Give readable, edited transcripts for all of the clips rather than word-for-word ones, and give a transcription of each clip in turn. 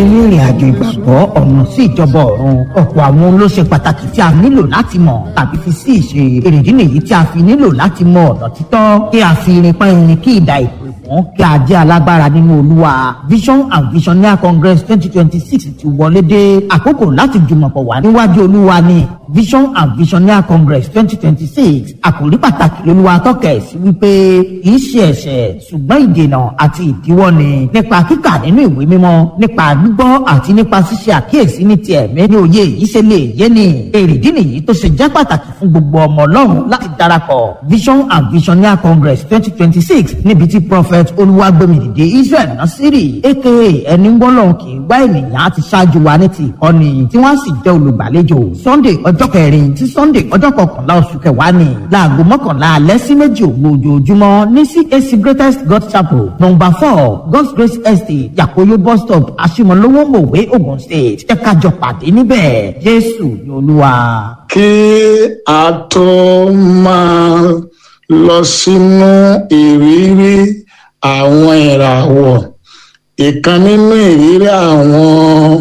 nínú ìrìn àjò ìgbàgbọ́ ọ̀nà sí ìjọba ọ̀run. Ọ̀pọ̀ àwọn ohun ló ṣe pàtàkì tí a nílò láti mọ̀ tàbí fi sí ìṣe. Èrèdí nìyí tí a fi nílò láti mọ ọ̀nà títọ́ kí a fi irin pa irin kí ìdá ìpè fún kí a jẹ́ alágbára nínú Olúwa. Vision and Visionaire Congress 2026 ti wọlé dé. Àkókò láti jùmọ̀pọ̀ wà níwájú Olúwa ni Vision and Visionaire Congress 2026. Àkòrí pàtàkì lolúwa tọ́kẹ̀ sí wípé kì í ṣe ẹ̀ṣẹ̀ ṣùgbọ́n ìdènà àti ìdíwọ́ ni nípa kíkà nínú ìwé mímọ́, nípa gbígbọ́ àti nípa ṣíṣe àkíyèsí ní ti ẹ̀mí ní òye yìí ṣe lè yé ni. Èrèdí nìyí tó ṣe jẹ́ pàtàkì fún gbogbo ọmọ Ọlọ́run láti darapọ̀ Vision and Visionaire Congress 2026 níbi tí Prophet Olúwagbémidìde Israel Nasiri aka ẹni gbọ́lọ́hun kì í gbá ènìyàn àti ṣáájú wa ní ti ìkọ́ni tí wọ́n sì jẹ́ olùgbàlejò Sunday ọjọ́ kẹrin sí Sunday ọjọ́ kọkànlá oṣù kẹwàá ni láago mọ́kànlá alẹ́ sí méjì òru ojoojúmọ́ ní CAC Greatest God Chapel number 4 God's Grace Estate Yakoyo bus stop Aṣimọlówó Mòwe Ogun State jẹ́ ká jọ pàdé níbẹ̀ Jésù ni Olúwa. Kí a tó máa lọ sínú ìrírí àwọn ìràwọ̀, ìkan nínú ìrírí àwọn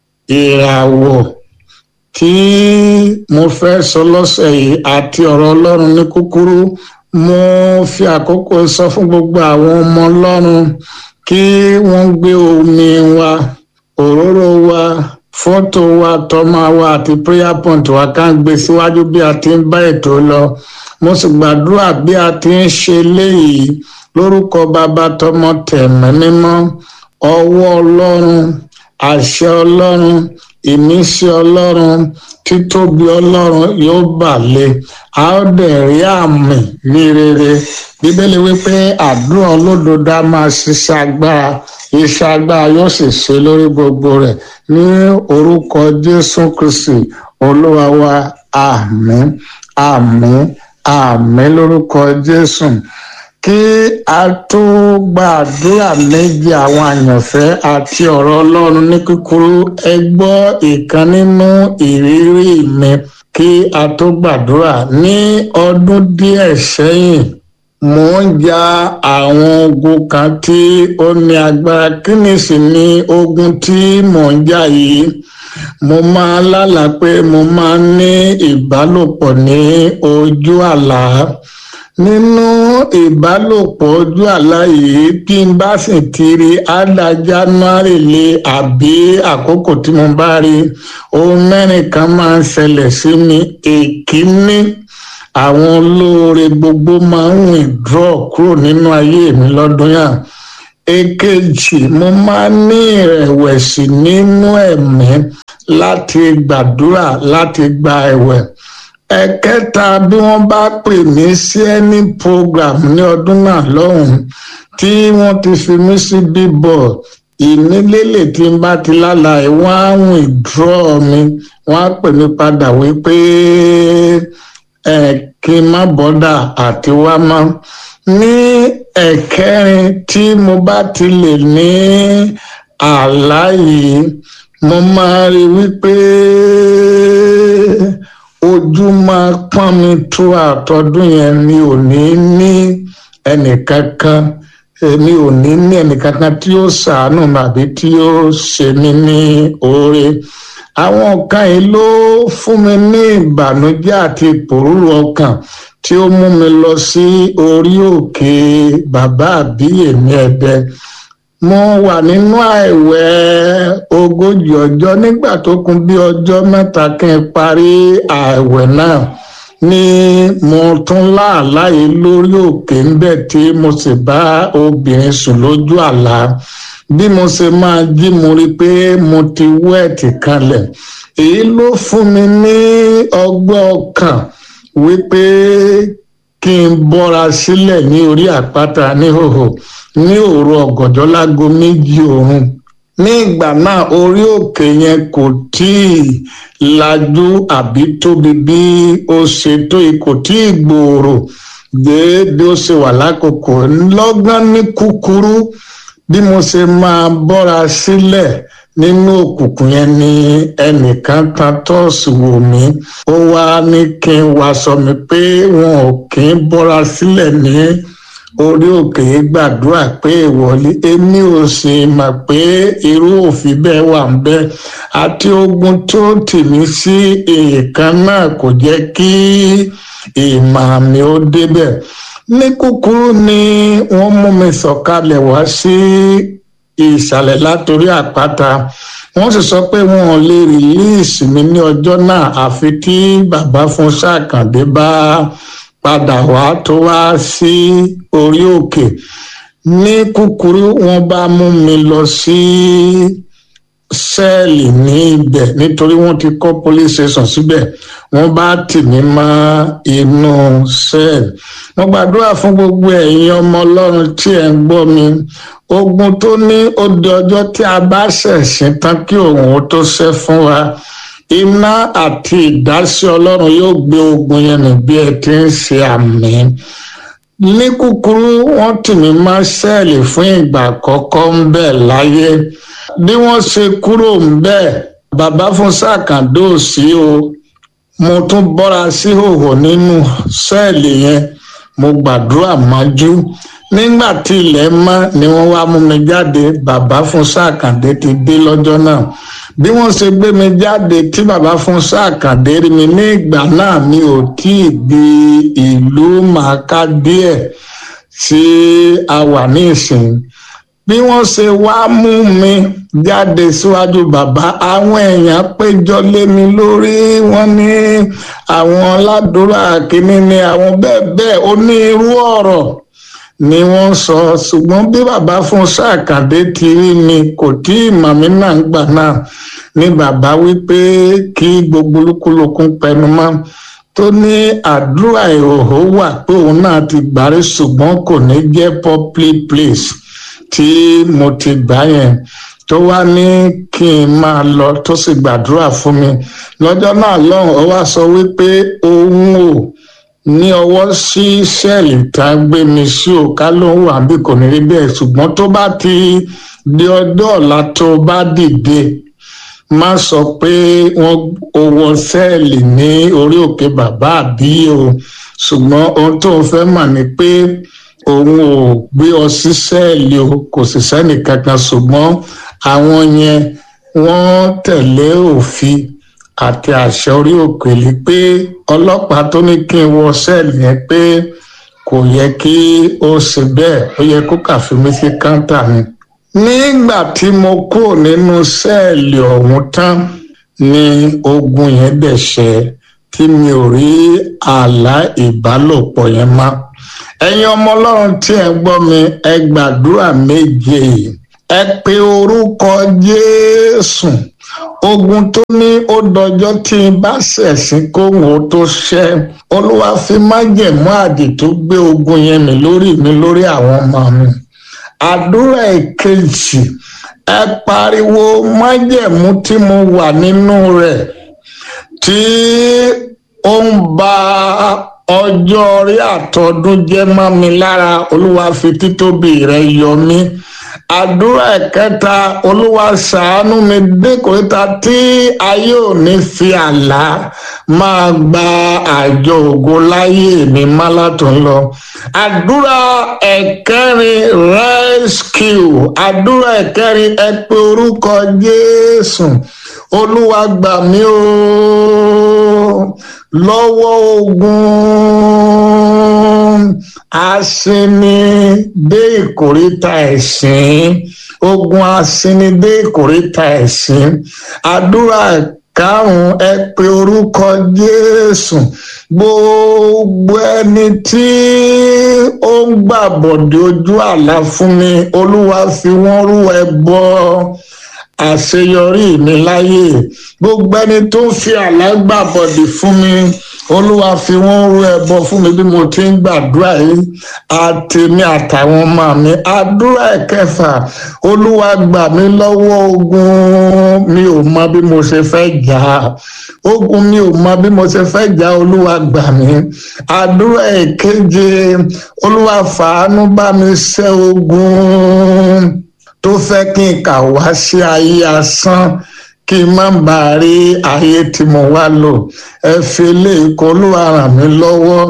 ìràwọ̀ tí mo fẹ́ sọ lọ́sẹ̀ yìí àti ọ̀rọ̀ Ọlọ́run ní kúkúrú, mo fi àkókò sọ fún gbogbo àwọn ọmọ Ọlọ́run kí wọ́n gbé omi wa, òróró wa, fọ́tò wa, tọ́mọ wa àti prayer point wa ká ń gbé síwájú bí a ti ń bá ètò lọ. Mo sì gbàdúrà bí a ti ń ṣe léyìí lórúkọ Bàbá tọmọ tẹ̀mí mímọ́, ọwọ́ Ọlọ́run, àṣẹ Ọlọ́run, ìmísí Ọlọ́run, títóbi Ọlọ́run yóò bà lé. A ó dẹ̀ rí àmì ní rere. Bíbélì wípé àdúrà olódodo á máa ṣiṣẹ́ agbára, iṣẹ́ agbára yóò sì ṣe lórí gbogbo rẹ̀ ní orúkọ Jésù Kristi Olúwa wa. Àmín, àmín, àmín lórúkọ Jésù. Kí a tó gbàdúrà méjì àwọn àyànfẹ́ àti ọ̀rọ̀ Ọlọ́run ní kúkúrú, ẹ gbọ́ ìkan nínú ìrírí mi. Kí a tó gbàdúrà ní ọdún díẹ̀ sẹ́yìn, mò ń ja àwọn ogun kan tí ó ní agbára. Kí ni sì ni ogun tí mò ń jà yìí? Mo máa lálàá pé mo máa ń ní ìbálòpọ̀ ní ojú àlá. Nínú ìbálòpọ̀ ojú àlá yìí, tí n bá sì ti rí ádá January lé àbí àkókò tí mo bá rí, ohun mẹ́rin kan máa ń ṣẹlẹ̀ sí mi. Èkíní, àwọn olóore gbogbo máa ń withdraw kúrò nínú ayé mi lọ́dún yà. Èkejì, mo máa ń ní ìrẹ̀wẹ̀sì nínú ẹ̀mí láti gbàdúrà, láti gba ẹ̀wẹ̀. Ẹ̀kẹta, bí wọ́n bá pè mí sí any program ní ọdún náà lọ́hùn tí wọ́n ti fi mí sí billboard, ìnílélè tí n bá ti lálàá ẹ̀ wọ́n á withdraw mi, wọ́n á pè mí padà wípé kí n má bọ́dà àti wá mọ́. Ní ẹ̀kẹrin, tí mo bá ti lè ní àlá yìí, mo máa rí wípé ojú máa pọ́n mi tó àtọ́dún yẹn. Mi ò ní ní ẹnìkankan, èmi ò ní ní ẹnìkankan tí ó ṣàánú àbí tí ó ṣe mí ní oore. Àwọn kan yìí ló fún mi ní ìbànújẹ́ àti ìpòrúurú ọkàn tí ó mú mi lọ sí orí òkè bàbá àbíyè ní Ẹdẹ. Mo wà nínú àìwẹ̀ 40 ọjọ́. Nígbà tó kù bí ọjọ́ 3 kí n parí àìwẹ̀ náà ni mo tún láàlá yìí lórí òkè ńbẹ̀ tí mo sì bá obìnrin sùn lójú àlá. Bí mo ṣe máa jí, mo rí pé mo ti wẹ́ẹ̀tì kanlẹ̀. Èyí ló fún mi ní ọgbẹ́ ọkàn wípé kí n bọ́ra sílẹ̀ ní orí àpáta níhòhò ní òru ọ̀gànjọ́ lágo 2 òru. Ní ìgbà náà orí òkè yẹn kò tíì lajú àbí tóbi bí ó ṣe tó yìí, kò tíì gbòòrò dé bí ó ṣe wà lákòókò. Lọ́gán ní kúkúrú, bí mo ṣe máa bọ́ra sílẹ̀ nínú òkùnkùn yẹn ni ẹnìkan kan tọ́ọ̀sì wò mí. Ó wá ní kí n wá sọ mi pé wọn ò kí ń bọ́ra sílẹ̀ ní orí òkè gbàdúrà pé ìwọlé èmi ò sì mọ̀ pé irú òfin bẹ́ẹ̀ wà ń bẹ àti ogun tó tì mí sí èèkan náà kò jẹ́ kí ìmọ̀ mi ó débẹ̀. Ní kúkúrú ni wọ́n mú mi sọ̀kalẹ̀ wá sí ìsàlẹ̀ látòrí àpáta. Wọ́n sì sọ pé wọn ò lè rìlíìsì mi ní ọjọ́ náà àfi tí bàbá Fúnṣọ́ Àkàndé bá padà wá tó wá sí orí òkè. Ní kúkúrú wọ́n bá mú mi lọ sí sẹ́ẹ̀lì ní ibẹ̀ nítorí wọ́n ti kọ́ police station síbẹ̀. Wọ́n bá tì mí mọ́ inú sẹ́ẹ̀lì. Mo gbàdúrà fún gbogbo ẹ̀yin ọmọ Ọlọ́run tí ẹ̀ ń gbọ́ mi. Ogun tó ní ó di ọjọ́ tí a bá ṣẹ̀sìn tán kí òun ó tó ṣẹ́ fún wa. Iná àti ìdásí Ọlọ́run yóò gbé ogun yẹn nù bí ẹ ti ń ṣe àmì. Ní kúkúrú wọ́n tì mí mọ́ sẹ́ẹ̀lì fún ìgbà àkọ́kọ́ ń bẹ̀ láyé. Bí wọ́n ṣe kúrò ń bẹ̀ bàbá Fúnṣọ́ Àkàndé ò sí o. Mo tún bọ́ra sí hòhò nínú sẹ́ẹ̀lì yẹn. Mo gbàdúrà mọ́jú. Nígbà tí ilẹ̀ mọ́ ni wọ́n wá mú mi jáde. Bàbá Fúnṣọ́ Àkàndé ti dé lọ́jọ́ náà. Bí wọ́n ṣe gbé mi jáde tí bàbá Fúnṣọ́ Àkàndé rí mi ní ìgbà náà mi ò tí ì di ìlú màkà díẹ̀ tí a wà ní ìsìn. Bí wọ́n ṣe wá mú mi jáde síwájú bàbá, àwọn èèyàn péjọ lé mi lórí. Wọ́n ní àwọn aládùúrà kìíní ni àwọn bẹ́ẹ̀ bẹ́ẹ̀ onírú ọ̀rọ̀ ni wọ́n sọ. Ṣùgbọ́n bí bàbá Fúnṣọ́ Àkàndé ti rí mi kò tí ì mọ̀ mí náà gbà náà ni bàbá wípé kí gbogbo olúkúlùkù pẹnu mọ́ tó ní àdúrà ìhòòhò wà pé òun náà ti gbàrí ṣùgbọ́n kò ní jẹ́ public place tí mo ti gbà yẹn, tó wá ní kí n máa lọ tó sì gbàdúrà fún mi. Lọ́jọ́ náà lọ́hùn ó wá sọ wípé òun ò ní ọwọ́ sí sẹ́ẹ̀lì tá a gbé mi sí òkà ló ń wà bí kò ní rí bẹ́ẹ̀, ṣùgbọ́n tó bá ti di ọjọ́ ọ̀la tó bá dìde má sọ pé wọ́n owó sẹ́ẹ̀lì ní orí òkè bàbá àbíyè o, ṣùgbọ́n ohun tó fẹ́ mọ̀ ni pé òun ò gbé ọ sí sẹ́ẹ̀lì o, kò sì sẹ́nì kankan, ṣùgbọ́n àwọn yẹn wọ́n tẹ̀lé òfin àti àṣẹ orí òkèlè pé ọlọ́pàá tó ní kí n wọ sẹ́ẹ̀lì yẹn pé kò yẹ kí ó ṣe bẹ́ẹ̀, ó yẹ kó kà fi mí sí káńtà ni. Nígbà tí mo kúrò nínú sẹ́ẹ̀lì ọ̀hún tán ni ogun yẹn dẹ̀ ṣẹ tí mi ò rí àlá ìbálòpọ̀ yẹn mọ́. Ẹ̀yin ọmọ Ọlọ́run tí ẹ gbọ́ mi, ẹ gbàdúrà méje. Ẹ pe orúkọ Jésù. Ogun tó ní ó dọjọ́ tí n bá ṣẹ̀sìn kóhun ó tó ṣẹ́. Olúwa fi májẹ̀mú àdìtú gbé ogun yẹn mi lórí àwọn ọmọ mi. Àdúrà èkejì, ẹ pariwo májẹ̀mú tí mo wà nínú rẹ̀ tí ó ń ba ọjọ́ orí àtọdún jẹ́ mọ́ mi lára. Olúwa fi títóbi rẹ̀ yọ mí. Àdúrà ẹ̀kẹta, Olúwa ṣàánú mi dé kòríta tí ayé ò ní fi àlá máa gba àjọ ògo láyé mi má látún lọ. Àdúrà ẹ̀kẹrin, rescue. Àdúrà ẹ̀kẹrin, ẹ pe orúkọ Jésù. Olúwa gbà mí o lọ́wọ́ ogun asíní dé ìkòríta ẹ̀sìn, ogun asíní dé ìkòríta ẹ̀sìn. Àdúrà karùn-ún, ẹ pe orúkọ Jésù. Gbogbo ẹni tí ó ń gbàbọ̀dé ojú àlá fún mi, Olúwa fi wọ́n rú ẹbọ àṣeyọrí mi láyé. Gbogbo ẹni tó ń fi àlá gbàbọ̀dé fún mi, Olúwa fi wọ́n rú ẹbọ fún mi bí mo ti ń gbàdúrà yìí àtèmi àtàwọn ọmọ mi. Àdúrà ẹ̀kẹfà, Olúwa gbà mí lọ́wọ́ ogun mi ò mọ bí mo ṣe fẹ́ jà. Ogun mi ò mọ bí mo ṣe fẹ́ jà, Olúwa gbà mí. Àdúrà ẹ̀keje, Olúwa fàánú bá mi ṣẹ́ ogun tó fẹ́ kí n kà wá sí ayé asán kí n má bàa rí ayé tí mo wá lò. Ẹ fi eléyìí kó Olúwa ràn mí lọ́wọ́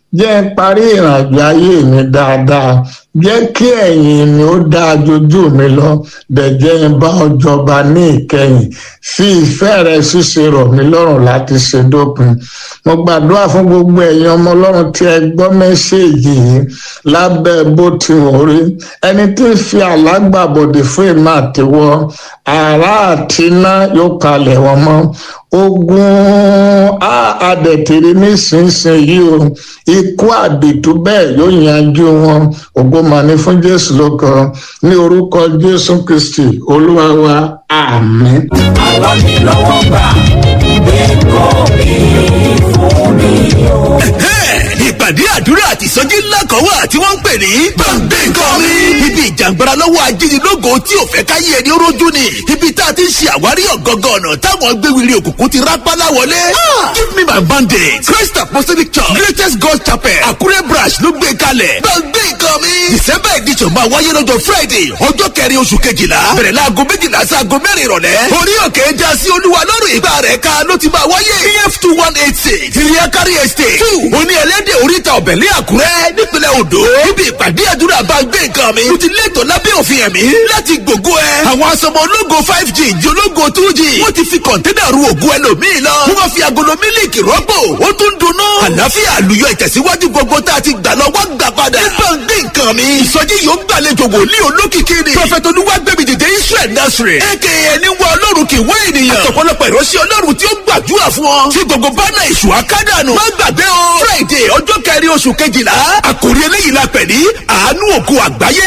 jẹ́ n parí ìrìnàjò ayé mi dáadáa, jẹ́ kí ẹ̀yìn mi ó dáa jojú mi lọ, bẹ̀jẹ́ ń bá ọ jọba ní ìkẹyìn, fi ìfẹ́ rẹ ṣíṣe rọ̀ mí lọ́rùn láti ṣe dópin. Mo gbàdúrà fún gbogbo ẹ̀yin ọmọ Ọlọ́run tí ẹ gbọ́ mẹ́sẹ̀gì yìí lábẹ́ bó ti wọ́n rí, ẹni tí ń fi àlágbàbọ̀dé fún ìmọ̀ àtiwọ́, àrá àti iná yóò kalẹ̀ wọn mọ́. Ogun adẹ̀tẹ̀rẹ̀ nísinsìnyí o, ikú àdìtú bẹ́ẹ̀ yóò yanjú wọn. Ògo mà ní fún Jésù lóko, ní orúkọ Jésù Kristi Olúwa wa, àmín. Àlọ́ mi lọ́wọ́ gbà, èkó mi fún mi o. Ìpàdé àdúrà àti ìsọjí ńlá kan wà tí wọ́n ń pè ní gbàngbé nǹkan mi. Ibi ìjàngbara lọ́wọ́ ajínigbógo tí ò fẹ́ káyé ẹni rójú ni. Ibi tá a ti ń ṣe àwárí ọ̀gọ́ngàn ọ̀nà táwọn gbéwìrì òkùnkùn ti rápálá wọlé. Give me my bandage. Christ Apostolic Church, Greatest God Chapel, Àkúrẹ́ branch ló gbé kalẹ̀. Gbàngbé nǹkan mi. December edition máa wáyé lọ́jọ́ Friday, ọjọ́ 4 oṣù kejìlá. Bẹ̀rẹ̀ láago 12 sí aago 4 ìrọ̀lẹ́. Orí òkè já sí Olúwa lọ́rùn ìgbà rẹ̀ ká ló ti máa wáyé. EF2186 Iriakari Estate 2 Oní Ẹlẹ́dẹ̀ Oríta Ọ̀bẹ̀lẹ̀ Àkúrẹ́ nípínlẹ̀ Ondo. Níbi ìpàdé àdúrà bá gbé nǹkan mi. Mo ti lẹ́tọ̀ọ́ lábẹ́ òfin ẹ̀mí láti gbògo ẹ. Àwọn asọmọ ológo 5G jológo 2G. Wọ́n ti fi kọ̀ńténà ru ògùn ẹlòmíì lọ. Wọ́n máa fi agolo mílíkì rọ́pò. Ó tún dunnú. Àlàáfíà àlùyọ ìtẹ̀síwájú gbogbo tá a ti gbà lọ wá gbà padà. Nípa gbé nǹkan mi. Ìsọjí yóò gbàlejò wòlíì olókìkí ni. Prọfẹ̀tì Olúwàgbémi dìde Israel Nasiri. AKA ẹni wá Ọlọ́run kì í wá ènìyàn. Àtọ̀pọ̀lọpọ̀ ìránṣẹ́ Ọlọ́run tí ó gbàdúrà fún ọ. Tí gbogbo bánà ìṣù akádànù. Má gbàgbé o. Friday ọjọ́ 4 oṣù kejìlá. Àkòrí eléyìí la pè ní àánú ògo àgbáyé.